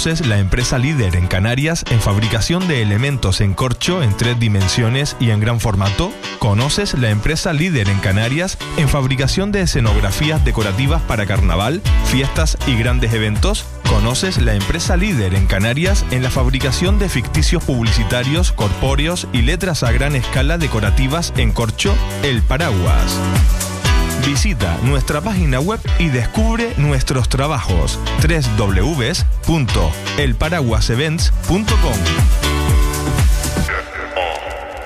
¿Conoces la empresa líder en Canarias en fabricación de elementos en corcho en 3 dimensiones y en gran formato? ¿Conoces la empresa líder en Canarias en fabricación de escenografías decorativas para carnaval, fiestas y grandes eventos? ¿Conoces la empresa líder en Canarias en la fabricación de ficticios publicitarios, corpóreos y letras a gran escala decorativas en corcho? El Paraguas. Visita nuestra página web y descubre nuestros trabajos. www.elparaguasevents.com